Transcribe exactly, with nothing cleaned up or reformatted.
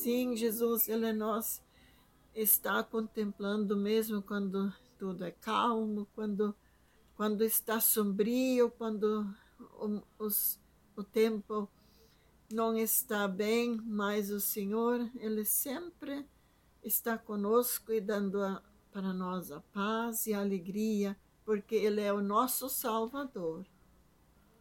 Sim, Jesus, Ele nos está contemplando mesmo quando tudo é calmo, quando, quando está sombrio, quando o, os, o tempo não está bem, mas o Senhor, Ele sempre está conosco e dando a, para nós a paz e a alegria, porque Ele é o nosso Salvador.